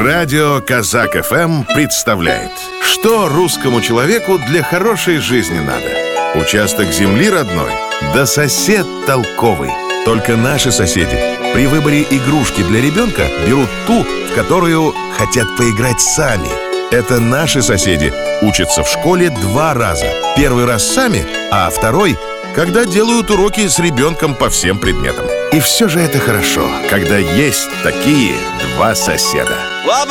Радио Казак ФМ представляет, что русскому человеку для хорошей жизни надо. Участок земли родной, да сосед толковый. Только наши соседи при выборе игрушки для ребенка берут ту, в которую хотят поиграть сами. Это наши соседи учатся в школе 2 раза. Первый раз сами, а второй, когда делают уроки с ребенком по всем предметам. И все же это хорошо, когда есть такие 2 соседа.